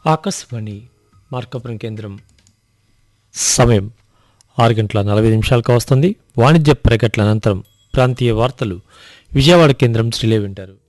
ఆకాశవాణి మార్కాపురం కేంద్రం. సమయం 6:40 వస్తుంది. వాణిజ్య ప్రకటనల అనంతరం ప్రాంతీయ వార్తలు విజయవాడ కేంద్రం శ్రీలే వింటారు.